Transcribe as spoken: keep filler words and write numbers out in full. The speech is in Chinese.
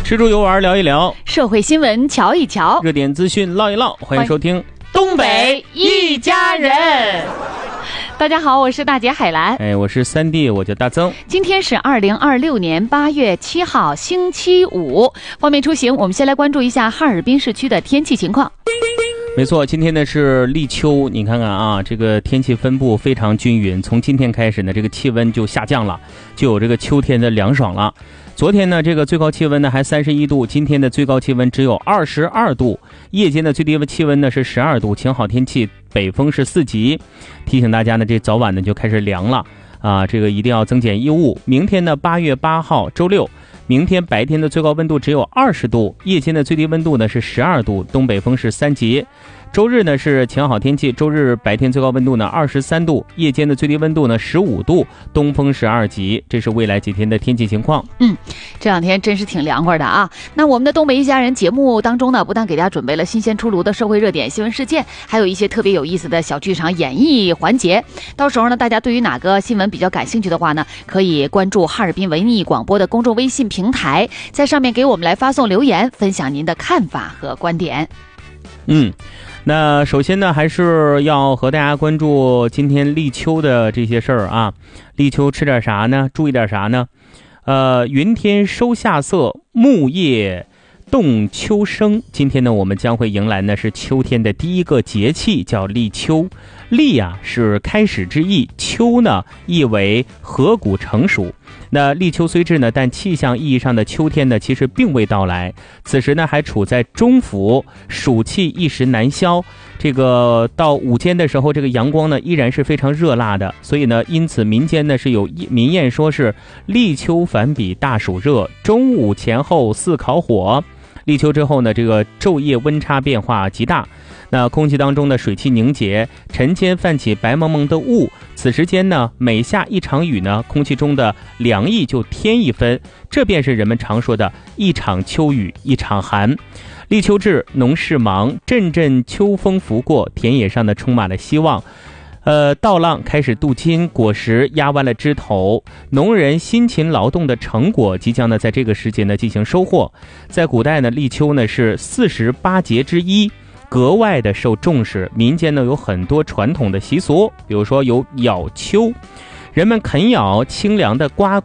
吃住游玩聊一聊， 社会新闻瞧一瞧， 热点资讯唠一唠。欢迎收听东北一家人。大家好，我是大姐海兰。 哎，我是三弟，我叫大曾。 今天是二零二六年八月七号，星期五。方便出行，我们先来关注一下哈尔滨市区的天气情况。 没错，今天呢是立秋，你看看啊，这个天气分布非常均匀。从今天开始呢，这个气温就下降了，就有这个秋天的凉爽了。昨天呢，这个最高气温呢还三十一度，今天的最高气温只有二十二度，夜间的最低气温呢是十二度，晴好天气，北风是四级。提醒大家呢，这早晚呢就开始凉了啊，这个一定要增减衣物。明天呢，八月八号周六。明天白天的最高温度只有二十度，夜间的最低温度呢是十二度，东北风是三级。周日呢是晴好天气，周日白天最高温度呢二十三度，夜间的最低温度呢十五度，东风是二级。这是未来几天的天气情况。 嗯，这两天真是挺凉快的啊。那我们的东北一家人节目当中呢，不但给大家准备了新鲜出炉的社会热点新闻事件，还有一些特别有意思的小剧场演绎环节。到时候呢，大家对于哪个新闻比较感兴趣的话呢，可以关注哈尔滨文艺广播的公众微信平台，在上面给我们来发送留言，分享您的看法和观点。 嗯，那首先呢，还是要和大家关注今天立秋的这些事儿啊。立秋吃点啥呢？注意点啥呢？呃，云天收夏色，木叶动秋声。今天呢，我们将会迎来呢是秋天的第一个节气，叫立秋。立啊是开始之意，秋呢意为禾谷成熟。那立秋虽至呢，但气象意义上的秋天呢，其实并未到来。此时呢，还处在中伏，暑气一时难消。这个到午间的时候，这个阳光呢依然是非常热辣的。所以呢，因此民间呢是有民谚说是立秋反比大暑热，中午前后似烤火。立秋之后呢，这个昼夜温差变化极大。那空气当中的水汽凝结，晨间泛起白蒙蒙的雾，此时间呢，每下一场雨呢，空气中的凉意就添一分，这便是人们常说的一场秋雨一场寒。立秋至，农事忙，阵阵秋风拂过，田野上呢充满了希望。呃，稻浪开始镀金，果实压弯了枝头，农人辛勤劳动的成果即将呢在这个时节呢进行收获。在古代呢，立秋呢是四十八节之一，格外的受重视。民间呢有很多传统的习俗，比如说有咬秋，人们啃咬清凉的瓜